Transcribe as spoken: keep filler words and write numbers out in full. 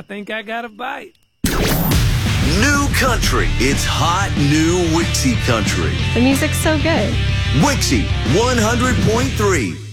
think I got a bite. New country. It's hot new Wixie country. The music's so good. Wixie one hundred point three.